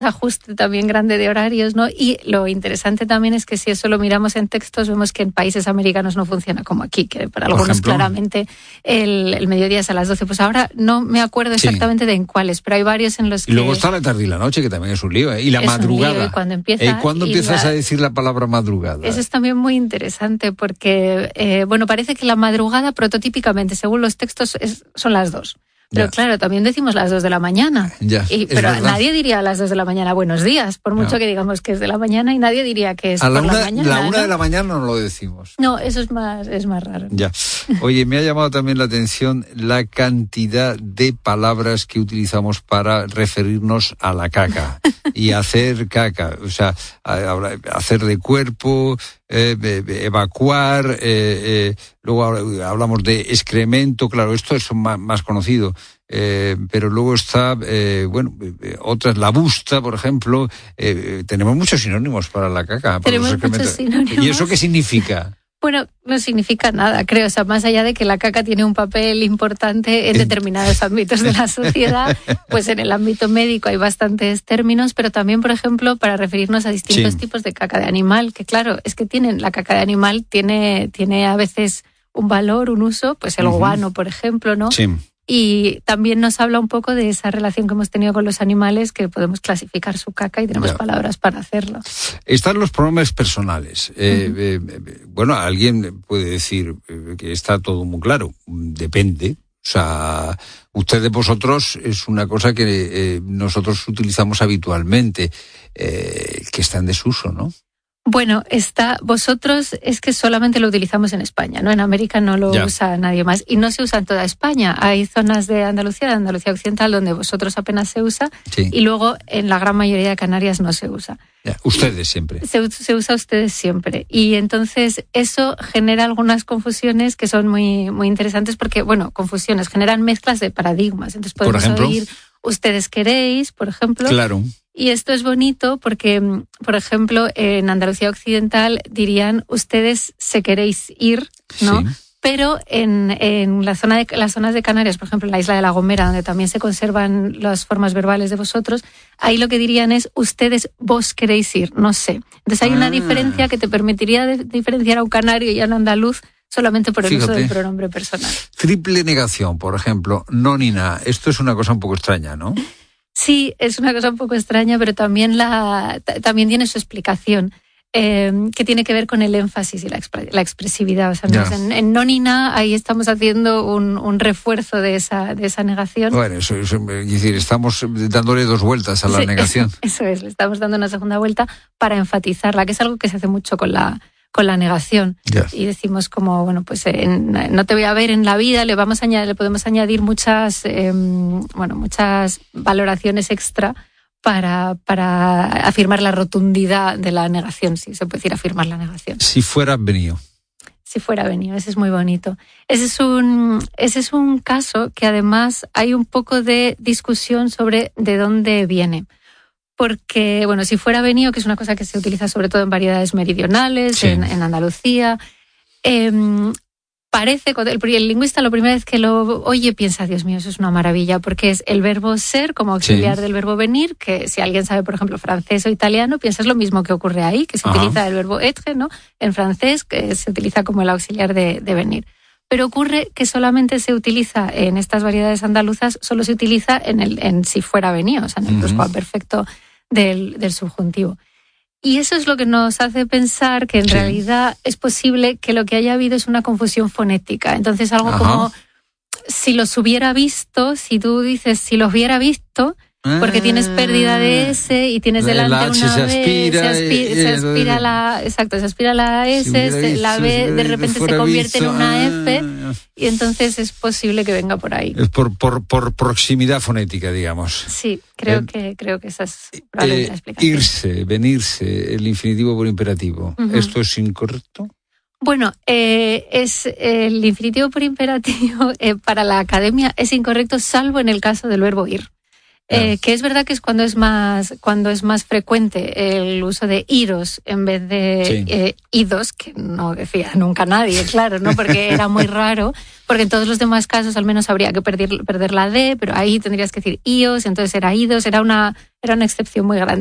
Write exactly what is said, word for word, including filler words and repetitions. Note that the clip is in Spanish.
ajuste también grande de horarios, ¿no? Y lo interesante también es que si eso lo miramos en textos, vemos que en países americanos no funciona como aquí, que para algunos ejemplo, claramente el, el mediodía es a las doce. Pues ahora no me acuerdo exactamente sí. de en cuáles, pero hay varios en los que... Y luego está la tarde y la noche, que también es un lío, ¿eh? Y la es madrugada. Un lío, y cuando empieza, ¿Eh? ¿Cuándo empiezas la... a decir la palabra madrugada? Eso es también muy interesante porque, eh, bueno, parece que la madrugada prototípicamente, según los textos, es, son las dos. Pero ya. Claro, también decimos las dos de la mañana. Ya, y, pero verdad. Nadie diría a las dos de la mañana buenos días, por mucho no. que digamos que es de la mañana, y nadie diría que es a la por una, la mañana. La una ¿no? de la mañana no lo decimos. No, eso es más, es más raro. Ya. Oye, me ha llamado también la atención la cantidad de palabras que utilizamos para referirnos a la caca y hacer caca. O sea, hacer de cuerpo, eh, evacuar, eh, eh, luego hablamos de excremento, claro, esto es más, más conocido. Eh, pero luego está, eh, bueno, eh, otras, la busta, por ejemplo. Eh, tenemos muchos sinónimos para la caca. Para tenemos los muchos sinónimos. ¿Y eso qué significa? Bueno, no significa nada, creo. O sea, más allá de que la caca tiene un papel importante en determinados ámbitos de la sociedad, pues en el ámbito médico hay bastantes términos, pero también, por ejemplo, para referirnos a distintos sí. tipos de caca de animal, que claro, es que tienen, la caca de animal tiene, tiene a veces un valor, un uso, pues el uh-huh. guano, por ejemplo, ¿no? Sí. Y también nos habla un poco de esa relación que hemos tenido con los animales, que podemos clasificar su caca y tenemos no. palabras para hacerlo. Están los pronombres personales. Eh, uh-huh. eh, bueno, alguien puede decir que está todo muy claro. Depende. O sea, ustedes, vosotros, es una cosa que eh, nosotros utilizamos habitualmente, eh, que está en desuso, ¿no? Bueno, está, vosotros es que solamente lo utilizamos en España, ¿no? En América no lo ya. usa nadie más. Y no se usa en toda España. Hay zonas de Andalucía, de Andalucía Occidental, donde vosotros apenas se usa. Sí. Y luego en la gran mayoría de Canarias no se usa. Ya. Ustedes siempre. Se, se usa ustedes siempre. Y entonces eso genera algunas confusiones que son muy, muy interesantes porque, bueno, confusiones, generan mezclas de paradigmas. Entonces podemos por ejemplo, oír ustedes queréis, por ejemplo. Claro. Y esto es bonito porque, por ejemplo, en Andalucía Occidental dirían ustedes se queréis ir, ¿no? Sí. Pero en, en la zona de, las zonas de Canarias, por ejemplo, en la isla de La Gomera, donde también se conservan las formas verbales de vosotros, ahí lo que dirían es ustedes vos queréis ir, no sé. Entonces hay ah. una diferencia que te permitiría de, diferenciar a un canario y a un andaluz solamente por el Fíjate. uso del pronombre personal. Triple negación, por ejemplo, no ni nada. Esto es una cosa un poco extraña, ¿no? Sí, es una cosa un poco extraña, pero también la t- también tiene su explicación, eh, que tiene que ver con el énfasis y la, expre- la expresividad. O sea, no, en, en no ni na, ahí estamos haciendo un, un refuerzo de esa de esa negación. Bueno, eso, eso es decir, estamos dándole dos vueltas a la sí, negación. Eso es, le estamos dando una segunda vuelta para enfatizarla, que es algo que se hace mucho con la con la negación. Yeah. Y decimos como, bueno, pues en, no te voy a ver en la vida, le vamos a añadir, le podemos añadir muchas, eh, bueno, muchas valoraciones extra para, para afirmar la rotundidad de la negación, si se puede decir afirmar la negación. Si fuera venido. Si fuera venido, ese es muy bonito. Ese es un, ese es un caso que además hay un poco de discusión sobre de dónde viene. Porque, bueno, si fuera venido, que es una cosa que se utiliza sobre todo en variedades meridionales, sí. en, en Andalucía, eh, parece, el, el lingüista la primera vez que lo oye piensa, Dios mío, eso es una maravilla, porque es el verbo ser como auxiliar sí. del verbo venir, que si alguien sabe, por ejemplo, francés o italiano, piensas lo mismo que ocurre ahí, que se Ajá. utiliza el verbo être, ¿no? En francés, que se utiliza como el auxiliar de, de venir. Pero ocurre que solamente se utiliza en estas variedades andaluzas, solo se utiliza en el en si fuera venido, o sea, en el pluscuamperfecto uh-huh. del, del subjuntivo. Y eso es lo que nos hace pensar que en sí. realidad es posible que lo que haya habido es una confusión fonética. Entonces algo Ajá. como si los hubiera visto, si tú dices si los hubiera visto, porque tienes pérdida de S y tienes delante una se B, aspira, se aspira, se aspira la, exacto, se aspira la S, si la B de repente se convierte visto, en una F ah, y entonces es posible que venga por ahí. Es por, por, por proximidad fonética, digamos. Sí, creo eh, que creo que esa es probablemente eh, la explicación. Irse, venirse, el infinitivo por imperativo. Uh-huh. ¿Esto es incorrecto? Bueno, eh, es el infinitivo por imperativo eh, para la academia es incorrecto, salvo en el caso del verbo ir. Eh, que es verdad que es cuando es más cuando es más frecuente el uso de iros en vez de sí. eh, idos, que no decía nunca nadie, claro, no, porque era muy raro, porque en todos los demás casos al menos habría que perder, perder la D, pero ahí tendrías que decir ios, entonces era idos, era una era una excepción muy grande.